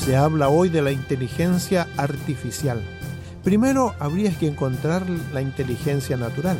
Se habla hoy de la inteligencia artificial. Primero habría que encontrar la inteligencia natural.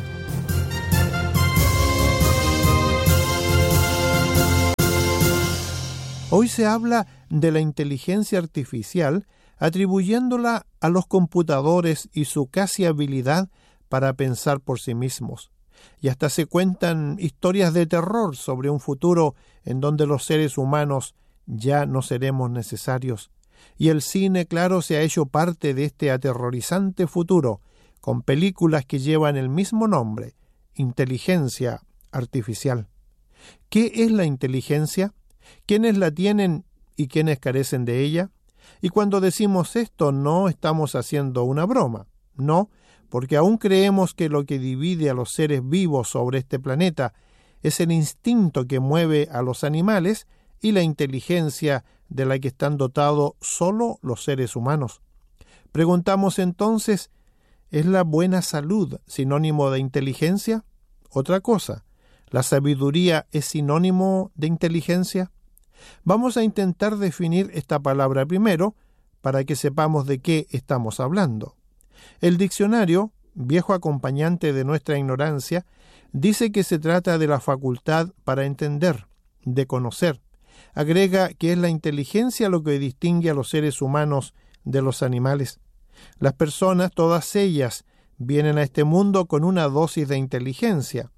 Hoy se habla de la inteligencia artificial atribuyéndola a los computadores y su casi habilidad para pensar por sí mismos. Y hasta se cuentan historias de terror sobre un futuro en donde los seres humanos ya no seremos necesarios. Y el cine, claro, se ha hecho parte de este aterrorizante futuro, con películas que llevan el mismo nombre, inteligencia artificial. ¿Qué es la inteligencia? ¿Quiénes la tienen y quiénes carecen de ella? Y cuando decimos esto, no estamos haciendo una broma, no, porque aún creemos que lo que divide a los seres vivos sobre este planeta es el instinto que mueve a los animales y la inteligencia de la que están dotados solo los seres humanos. Preguntamos entonces, ¿es la buena salud sinónimo de inteligencia? Otra cosa, ¿la sabiduría es sinónimo de inteligencia? Vamos a intentar definir esta palabra primero para que sepamos de qué estamos hablando. El diccionario, viejo acompañante de nuestra ignorancia, dice que se trata de la facultad para entender, de conocer. Agrega que es la inteligencia lo que distingue a los seres humanos de los animales. Las personas, todas ellas, vienen a este mundo con una dosis de inteligencia,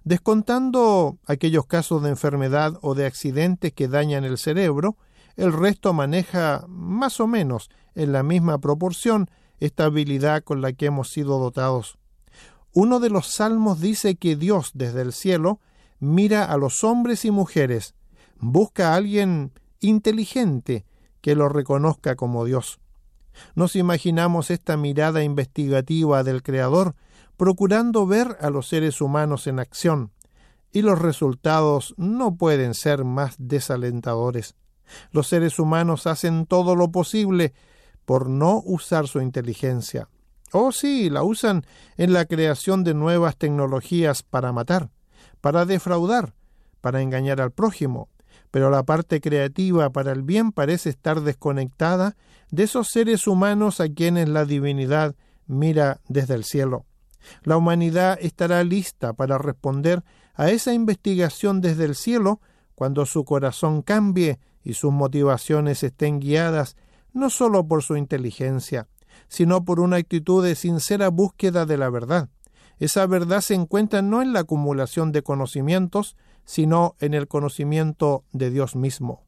descontando aquellos casos de enfermedad o de accidentes que dañan el cerebro. El resto maneja más o menos en la misma proporción esta habilidad con la que hemos sido dotados. Uno de los salmos dice que Dios desde el cielo mira a los hombres y mujeres, busca a alguien inteligente que lo reconozca como Dios. Nos imaginamos esta mirada investigativa del Creador procurando ver a los seres humanos en acción, y los resultados no pueden ser más desalentadores. Los seres humanos hacen todo lo posible por no usar su inteligencia. Oh, sí, la usan en la creación de nuevas tecnologías para matar, para defraudar, para engañar al prójimo. Pero la parte creativa para el bien parece estar desconectada de esos seres humanos a quienes la divinidad mira desde el cielo. La humanidad estará lista para responder a esa investigación desde el cielo cuando su corazón cambie y sus motivaciones estén guiadas no solo por su inteligencia, sino por una actitud de sincera búsqueda de la verdad. Esa verdad se encuentra no en la acumulación de conocimientos, sino en el conocimiento de Dios mismo.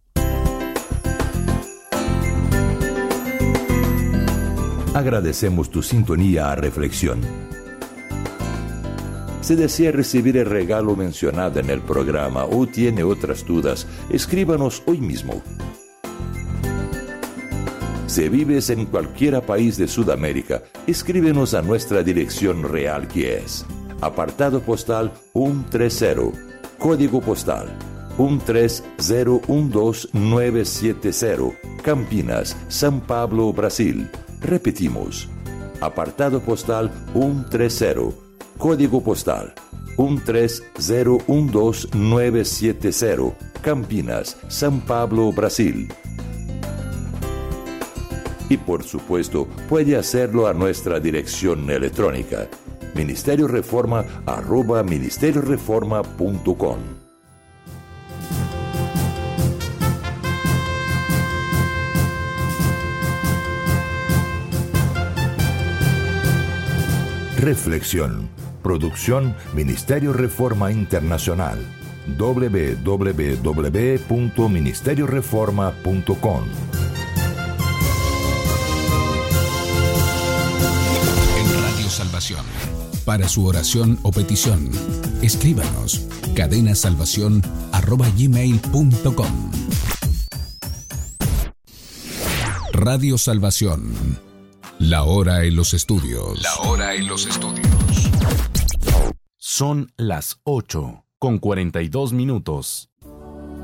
Agradecemos tu sintonía a Reflexión. Si desea recibir el regalo mencionado en el programa o tiene otras dudas, escríbanos hoy mismo. Si vives en cualquier país de Sudamérica, escríbenos a nuestra dirección real, que es apartado postal 130, código postal 13012970, Campinas, São Paulo, Brasil. Repetimos, apartado postal 130, código postal 13012970, Campinas, São Paulo, Brasil. Y por supuesto, puede hacerlo a nuestra dirección electrónica, ministerioreforma@ministerioreforma.com. Reflexión. Producción Ministerio Reforma Internacional. www.ministerioreforma.com. Salvación. Para su oración o petición, escríbanos cadenasalvacion@gmail.com. Radio Salvación. La hora en los estudios. Son las 8:42.